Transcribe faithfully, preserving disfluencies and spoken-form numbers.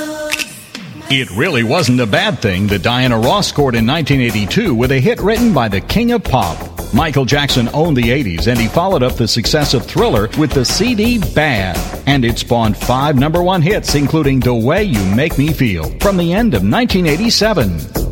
It really wasn't a bad thing that Diana Ross scored in nineteen eighty-two with a hit written by the King of Pop. Michael Jackson owned the eighties, and he followed up the success of Thriller with the C D Bad. And it spawned five number one hits, including The Way You Make Me Feel, from the end of nineteen eighty-seven.